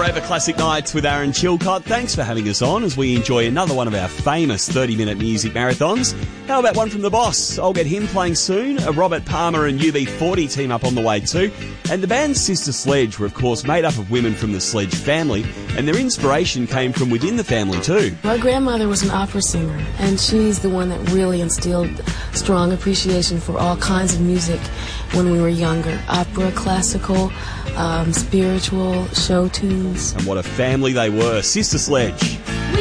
Forever Classic Nights with Aaron Chilcott. Thanks for having us on as we enjoy another one of our famous 30-minute music marathons. How about one from the boss? I'll get him playing soon. A Robert Palmer and UB40 team up on the way too. And the band Sister Sledge were, of course, made up of women from the Sledge family, and their inspiration came from within the family too. My grandmother was an opera singer, and she's the one that really instilled strong appreciation for all kinds of music when we were younger. Opera, classical, spiritual, show tunes. And what a family they were. Sister Sledge.